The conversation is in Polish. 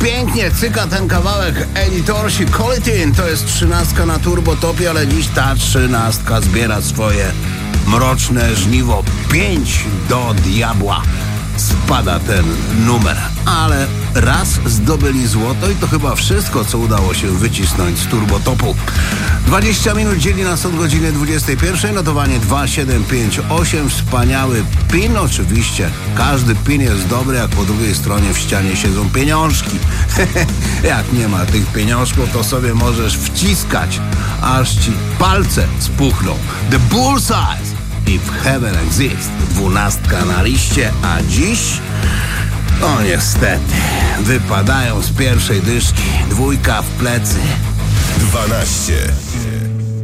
pięknie cyka ten kawałek Editorsi Quality. To jest 13 na turbotopie, ale dziś ta 13 zbiera swoje mroczne żniwo. 5 do diabła spada ten numer. Ale raz zdobyli złoto i to chyba wszystko, co udało się wycisnąć z turbotopu. 20 minut dzieli nas od godziny 21. Notowanie 2758. Wspaniały pin. Oczywiście każdy pin jest dobry, jak po drugiej stronie w ścianie siedzą pieniążki. Jak nie ma tych pieniążków, to sobie możesz wciskać, aż ci palce spuchną. The Bullseye, If Heaven Exists. 12 na liście, a dziś... no niestety, wypadają z pierwszej dyszki. 2 w plecy. 12.